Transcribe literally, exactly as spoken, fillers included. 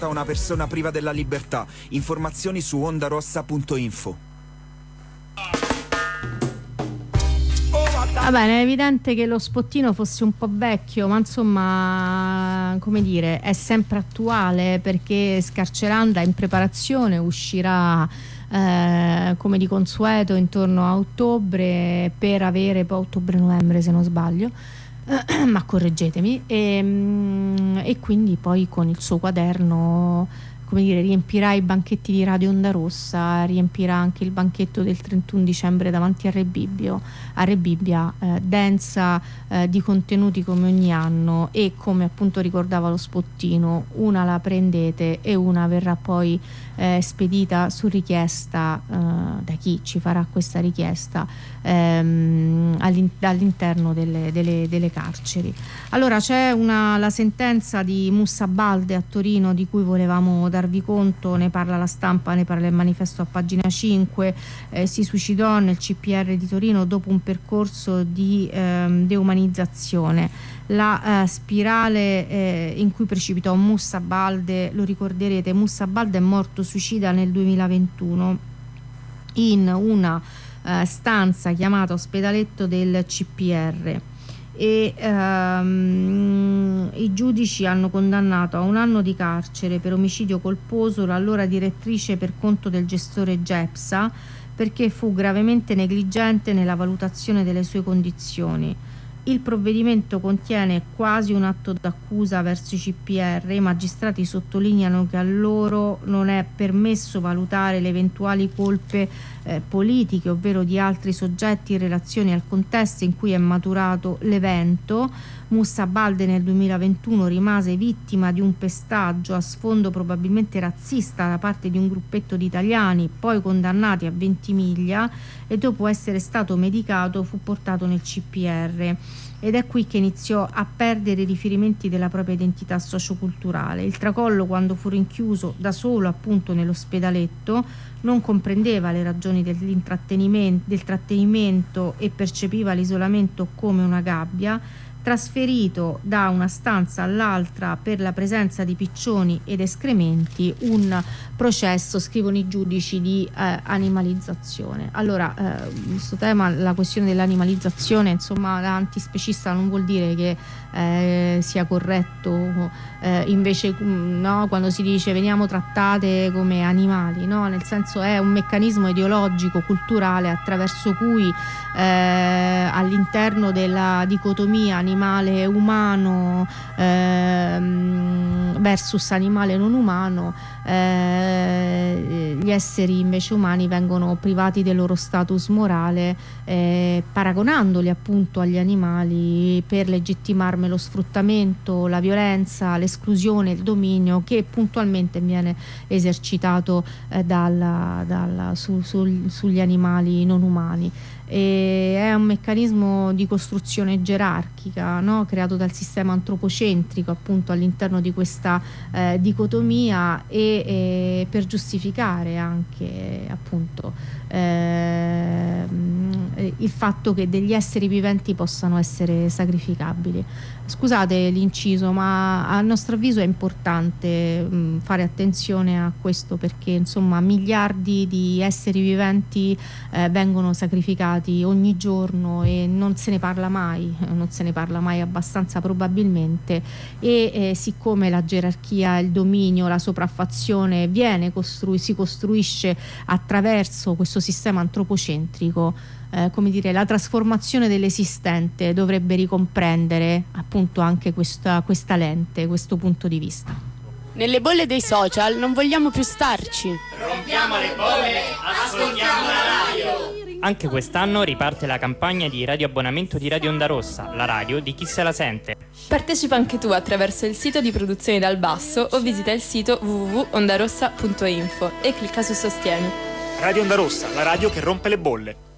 una persona priva della libertà. Informazioni su ondarossa punto info. Va bene, è evidente che lo spottino fosse un po' vecchio, ma insomma, come dire, è sempre attuale, perché Scarceranda è in preparazione, uscirà eh, come di consueto intorno a ottobre, per avere poi ottobre-novembre se non sbaglio. Ma correggetemi, e, e quindi poi con il suo quaderno, come dire, riempirà i banchetti di Radio Onda Rossa, riempirà anche il banchetto del trentuno dicembre davanti a Re Bibbio, a Re Bibbia, eh, densa eh, di contenuti come ogni anno, e come appunto ricordava lo spottino, una la prendete e una verrà poi eh, spedita su richiesta eh, da chi ci farà questa richiesta ehm, all'interno delle, delle, delle carceri. Allora c'è una, la sentenza di Moussa Balde a Torino di cui volevamo darvi conto, ne parla La Stampa, ne parla il Manifesto a pagina cinque. Eh, si suicidò nel C P R di Torino dopo un percorso di ehm, deumanizzazione. La eh, spirale eh, in cui precipitò Moussa Balde, lo ricorderete, Moussa Balde è morto suicida nel duemilaventuno in una eh, stanza chiamata ospedaletto del C P R, e ehm, i giudici hanno condannato a un anno di carcere per omicidio colposo l'allora direttrice per conto del gestore Gepsa, perché fu gravemente negligente nella valutazione delle sue condizioni. Il provvedimento contiene quasi un atto d'accusa verso i C P R. I magistrati sottolineano che a loro non è permesso valutare le eventuali colpe eh, politiche, ovvero di altri soggetti in relazione al contesto in cui è maturato l'evento. Moussa Balde nel duemilaventuno rimase vittima di un pestaggio a sfondo probabilmente razzista da parte di un gruppetto di italiani, poi condannati a Ventimiglia, e dopo essere stato medicato fu portato nel C P R. Ed è qui che iniziò a perdere i riferimenti della propria identità socioculturale. Il tracollo, quando fu rinchiuso da solo appunto nell'ospedaletto, non comprendeva le ragioni dell'intrattenimento, del trattenimento, e percepiva l'isolamento come una gabbia. Trasferito da una stanza all'altra per la presenza di piccioni ed escrementi, un processo, scrivono i giudici, di eh, animalizzazione. Allora, eh, questo tema, la questione dell'animalizzazione, insomma, da antispecista non vuol dire che eh, sia corretto eh, invece no, quando si dice veniamo trattate come animali, no? Nel senso, è un meccanismo ideologico, culturale, attraverso cui eh, all'interno della dicotomia animale umano ehm, versus animale non umano, eh, gli esseri invece umani vengono privati del loro status morale, eh, paragonandoli appunto agli animali per legittimarne lo sfruttamento, la violenza, l'esclusione, il dominio che puntualmente viene esercitato eh, dalla, dalla, su, su, sugli animali non umani. E è un meccanismo di costruzione gerarchica, no? Creato dal sistema antropocentrico appunto all'interno di questa eh, dicotomia, e, e per giustificare anche appunto eh, il fatto che degli esseri viventi possano essere sacrificabili. Scusate l'inciso, ma a nostro avviso è importante mh, fare attenzione a questo, perché insomma miliardi di esseri viventi eh, vengono sacrificati ogni giorno e non se ne parla mai, non se ne parla mai abbastanza probabilmente, e eh, siccome la gerarchia, il dominio, la sopraffazione viene costru- si costruisce attraverso questo sistema antropocentrico, Eh, come dire, la trasformazione dell'esistente dovrebbe ricomprendere appunto anche questa, questa lente, questo punto di vista. Nelle bolle dei social non vogliamo più starci. Rompiamo le bolle, ascoltiamo la radio. Anche quest'anno riparte la campagna di radioabbonamento di Radio Onda Rossa, la radio di chi se la sente. Partecipa anche tu attraverso il sito di Produzioni dal Basso o visita il sito w w w punto ondarossa punto info e clicca su Sostieni. Radio Onda Rossa, la radio che rompe le bolle.